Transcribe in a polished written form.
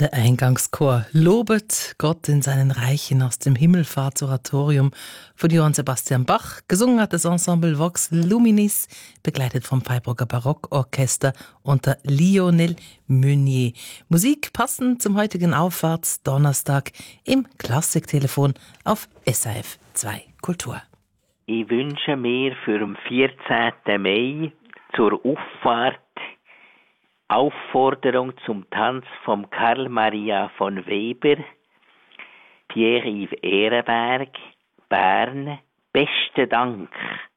Der Eingangschor lobet Gott in seinen Reichen aus dem Himmelfahrtsoratorium von Johann Sebastian Bach. Gesungen hat das Ensemble Vox Luminis, begleitet vom Freiburger Barockorchester unter Lionel Meunier. Musik passend zum heutigen Auffahrtsdonnerstag im Klassiktelefon auf SRF 2 Kultur. Ich wünsche mir für den 14. Mai zur Auffahrt Aufforderung zum Tanz von Karl Maria von Weber, Pierre-Yves Ehrenberg, Bern. Besten Dank.